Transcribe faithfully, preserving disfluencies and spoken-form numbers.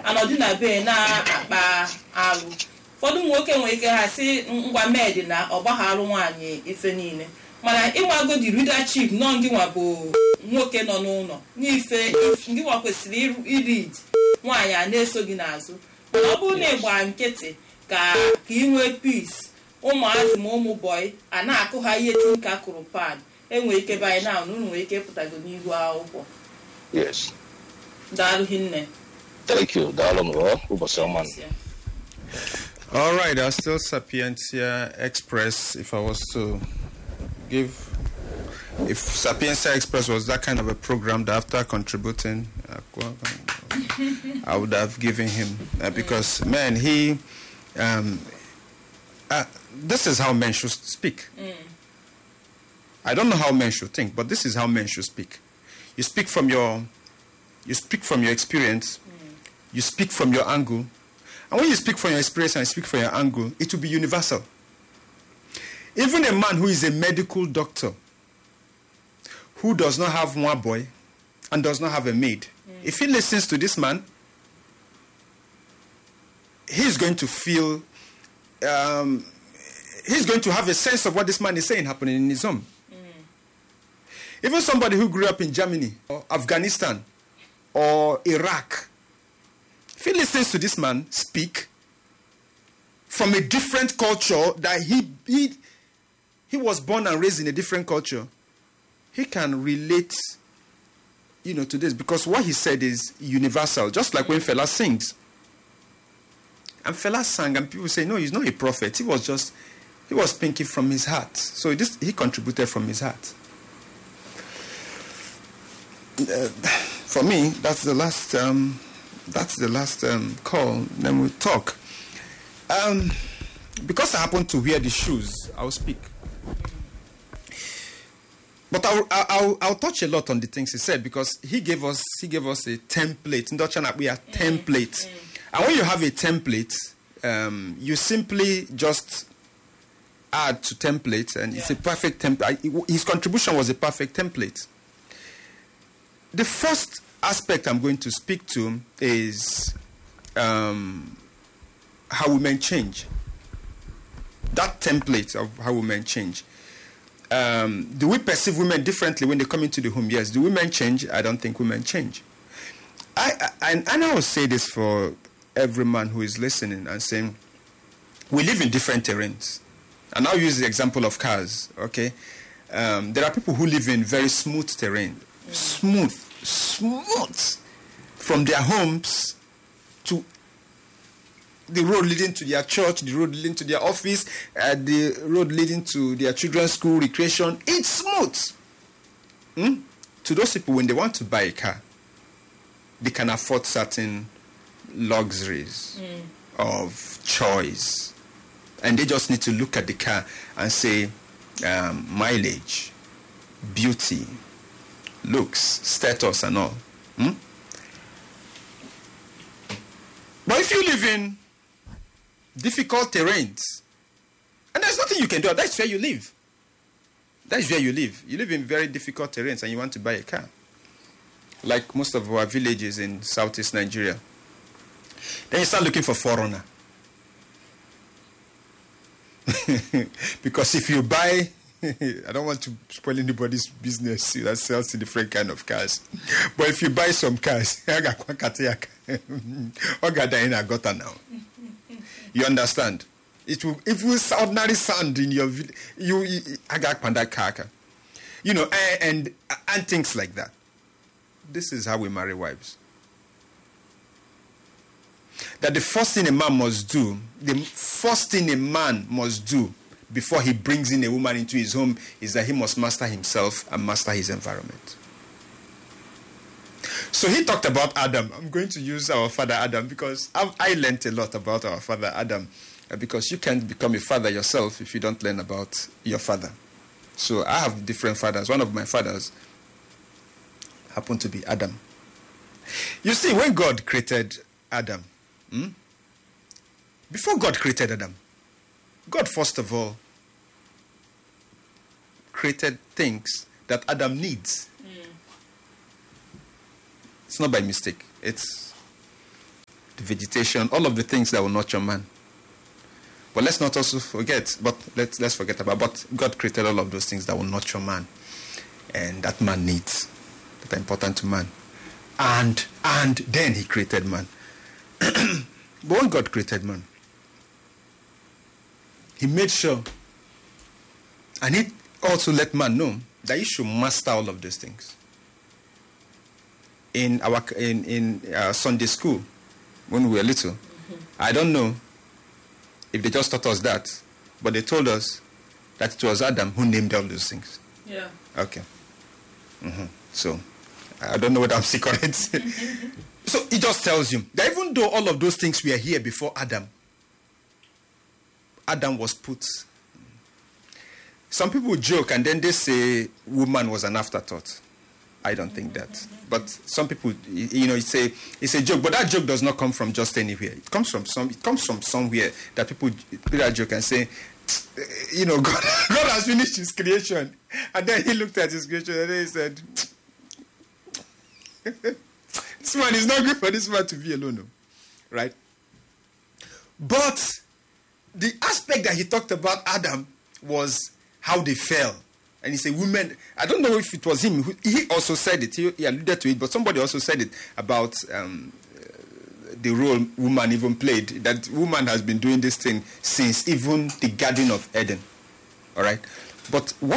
anọdụ na be na-akpa alụ. Ụfọdụ nwoke nwere ike ha si ngwa med na ọgbagharụ nwaanyị ife niile, mana ịgbago the leadership nọ ngị nwa bụ nwoke nọ n'ụlọ n'ife ngị nwa kwesịrị irid nwaanyị a na-eso gị n'azụ. Mana ọ bụrụ na ịgba nkịtị ka ka ị nwee peace, ụmụazị ma ụmụ bọyị a na-akụ ha ihe tinka kụrụ pad, enwere ike banye na unu nwere ike pụtago n'ihu akwụkwọ. Yes. Daalụ hinne. Thank you. Daalụ m ọ ụbọchị ọma. All right, I'll still Sapientia Express. If I was to give, if Sapientia Express was that kind of a program that after contributing, uh, I would have given him uh, because man, he, um, uh, this is how men should speak. Mm. I don't know how men should think, but this is how men should speak. You speak from your, you speak from your experience. Mm. You speak from your angle. And when you speak from your experience and speak from your angle, it will be universal. Even a man who is a medical doctor, who does not have one boy and does not have a maid, mm. if he listens to this man, he's going to feel, um, he's going to have a sense of what this man is saying happening in his home. Mm. Even somebody who grew up in Germany or Afghanistan or Iraq, if he listens to this man speak from a different culture, that he, he, he was born and raised in a different culture, he can relate, you know, to this because what he said is universal. Just like when Fela sings. And Fela sang and people say, no, he's not a prophet. He was just, he was speaking from his heart. So this, he contributed from his heart. Uh, for me, that's the last... Um, That's the last um, call. Then we'll talk. Um, because I happen to wear the shoes, I'll speak. But I'll, I'll, I'll touch a lot on the things he said because he gave us he gave us a template. In Dutch, we are template. Mm, mm. And when you have a template, um, you simply just add to template, and yeah. It's a perfect template. His contribution was a perfect template. The first aspect I'm going to speak to is um, how women change. That template of how women change. Um, do we perceive women differently when they come into the home? Yes. Do women change? I don't think women change. I, I and, and I will say this for every man who is listening and saying, we live in different terrains. And I'll use the example of cars. Okay, um, there are people who live in very smooth terrain, mm. smooth. smooth from their homes to the road leading to their church, the road leading to their office, uh, the road leading to their children's school, recreation. It's smooth. Hmm? To those people, when they want to buy a car, they can afford certain luxuries mm. of choice. And they just need to look at the car and say, um, mileage, beauty, looks, status and all. Hmm? But if you live in difficult terrains, and there's nothing you can do, that's where you live. That's where you live. You live in very difficult terrains and you want to buy a car. Like most of our villages in southeast Nigeria. Then you start looking for foreigner. Because if you buy... I don't want to spoil anybody's business that sells a different kind of cars. But if you buy some cars, you understand? It will, if you ordinary sound in your village, you, you, you know, and, and and things like that. This is how we marry wives. That the first thing a man must do, the first thing a man must do before he brings in a woman into his home is that he must master himself and master his environment. So he talked about Adam. I'm going to use our father Adam because I've, I learned a lot about our father Adam, uh, because you can't become a father yourself if you don't learn about your father. So I have different fathers. One of my fathers happened to be Adam. You see, when God created Adam, hmm, before God created Adam, God, first of all, created things that Adam needs. Mm. It's not by mistake. It's the vegetation, all of the things that will nurture man. But let's not also forget, but let's, let's forget about, but God created all of those things that will nurture man. And that man needs, that are important to man. And, and then he created man. But when God created man, he made sure, and he also let man know that he should master all of these things. In our in in uh, Sunday school, when we were little, mm-hmm. I don't know if they just taught us that, but they told us that it was Adam who named all those things. Yeah. Okay. Mm-hmm. So I don't know what I'm saying correct. So it just tells you that even though all of those things were here before Adam, Adam was put. Some people joke and then they say woman was an afterthought. I don't think that. But some people, you know, it's a, it's a joke. But that joke does not come from just anywhere. It comes from some. It comes from somewhere that people put that joke and say, you know, God, God has finished his creation. And then he looked at his creation and then he said, this man is not good for this man to be alone. No. Right? But the aspect that he talked about Adam was how they fell. And he said, women, I don't know if it was him. Who, he also said it. He, he alluded to it, but somebody also said it about um, the role woman even played. That woman has been doing this thing since even the Garden of Eden. All right? But what